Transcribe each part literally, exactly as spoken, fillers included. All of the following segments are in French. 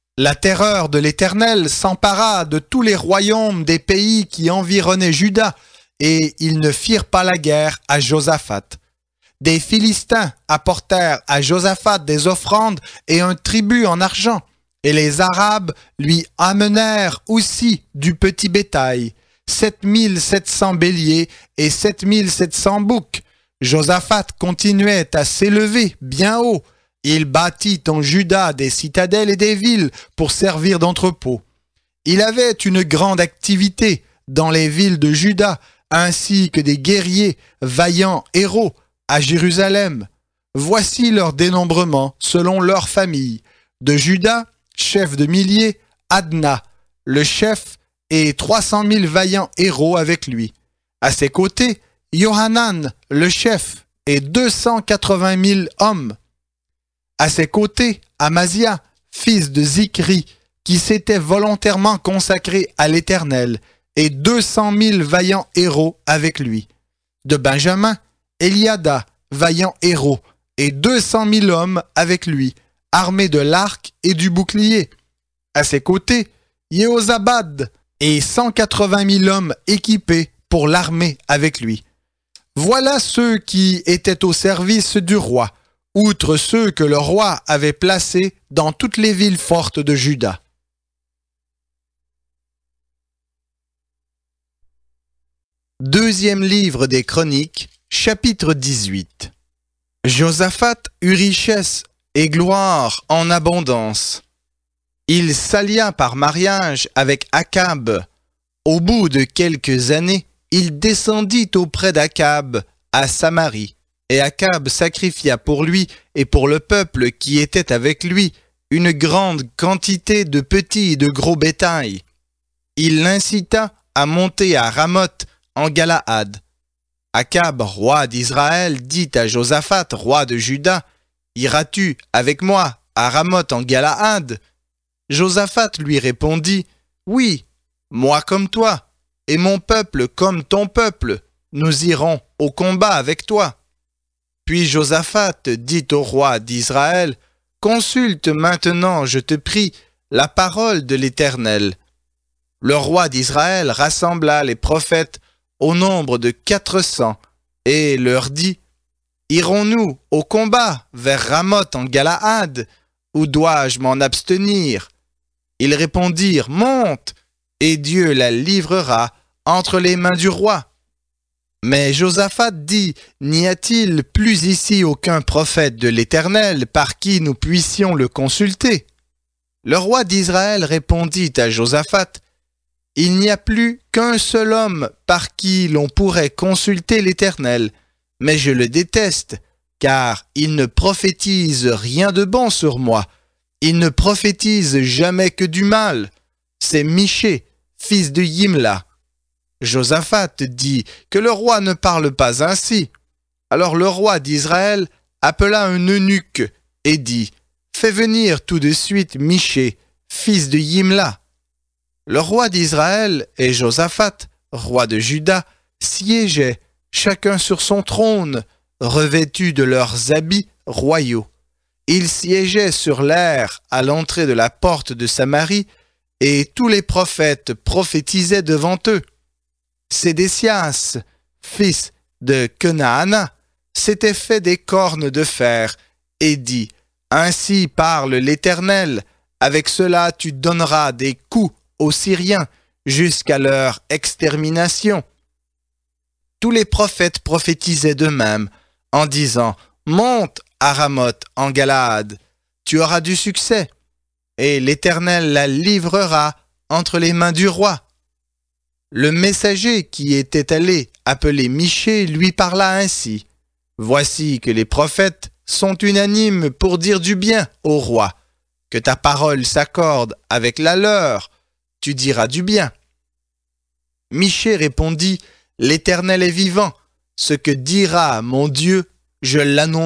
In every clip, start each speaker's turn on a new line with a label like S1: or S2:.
S1: La terreur de l'Éternel s'empara de tous les royaumes des pays qui environnaient Juda, et ils ne firent pas la guerre à Josaphat. Des Philistins apportèrent à Josaphat des offrandes et un tribut en argent, et les Arabes lui amenèrent aussi du petit bétail, sept mille sept cents béliers et sept mille sept cents boucs. Josaphat continuait à s'élever bien haut. Il bâtit en Juda des citadelles et des villes pour servir d'entrepôt. Il avait une grande activité dans les villes de Juda, ainsi que des guerriers, vaillants héros, à Jérusalem. Voici leur dénombrement selon leur famille. De Juda, chef de milliers, Adna, le chef, et trois cent mille vaillants héros avec lui. À ses côtés, Yohanan, le chef, et deux cent quatre-vingt mille hommes. À ses côtés, Amazia, fils de Zikri, qui s'était volontairement consacré à l'Éternel, et deux cent mille vaillants héros avec lui. De Benjamin, Eliada, vaillant héros, et deux cent mille hommes avec lui, armés de l'arc et du bouclier. À ses côtés, Yehozabad, et cent quatre-vingt mille hommes équipés pour l'armée avec lui. Voilà ceux qui étaient au service du roi, outre ceux que le roi avait placés dans toutes les villes fortes de Juda. Deuxième livre des Chroniques, chapitre dix-huit. Josaphat eut richesse et gloire en abondance. Il s'allia par mariage avec Akab. Au bout de quelques années, il descendit auprès d'Akab à Samarie, et Akab sacrifia pour lui et pour le peuple qui était avec lui une grande quantité de petits et de gros bétail. Il l'incita à monter à Ramoth en Galaad. Akab, roi d'Israël, dit à Josaphat, roi de Juda, « Iras-tu avec moi à Ramoth en Galaad ?» Josaphat lui répondit, « Oui, moi comme toi, et mon peuple comme ton peuple, nous irons au combat avec toi. » Puis Josaphat dit au roi d'Israël, « Consulte maintenant, je te prie, la parole de l'Éternel. » Le roi d'Israël rassembla les prophètes au nombre de quatre cents et leur dit, « Irons-nous au combat vers Ramoth en Galaad, ou dois-je m'en abstenir ?» Ils répondirent, « Monte, et Dieu la livrera entre les mains du roi. » Mais Josaphat dit, « N'y a-t-il plus ici aucun prophète de l'Éternel par qui nous puissions le consulter ?» Le roi d'Israël répondit à Josaphat, « Il n'y a plus qu'un seul homme par qui l'on pourrait consulter l'Éternel, mais je le déteste, car il ne prophétise rien de bon sur moi. Il ne prophétise jamais que du mal. C'est Michée, fils de Yimla. » Josaphat dit que le roi ne parle pas ainsi. Alors le roi d'Israël appela un eunuque et dit, « Fais venir tout de suite Michée, fils de Yimla. » Le roi d'Israël et Josaphat, roi de Juda, siégeaient, chacun sur son trône, revêtus de leurs habits royaux. Ils siégeaient sur l'aire à l'entrée de la porte de Samarie, et tous les prophètes prophétisaient devant eux. Sédécias, fils de Kenaana, s'était fait des cornes de fer et dit, « Ainsi parle l'Éternel, avec cela tu donneras des coups aux Syriens jusqu'à leur extermination. » Tous les prophètes prophétisaient d'eux-mêmes en disant, « Monte à Ramoth en Galaad, tu auras du succès, et l'Éternel la livrera entre les mains du roi. » Le messager qui était allé appeler Michée lui parla ainsi, « Voici que les prophètes sont unanimes pour dire du bien au roi. Que ta parole s'accorde avec la leur, tu diras du bien. » Michée répondit, « L'Éternel est vivant, ce que dira mon Dieu, je l'annoncerai. »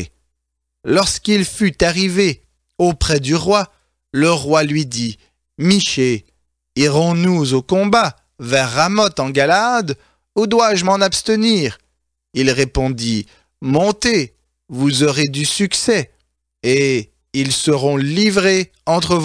S1: Lorsqu'il fut arrivé auprès du roi, le roi lui dit, « Michée, irons-nous au combat vers Ramoth en Galaad, ou dois-je m'en abstenir ?» Il répondit, « Montez, vous aurez du succès, et ils seront livrés entre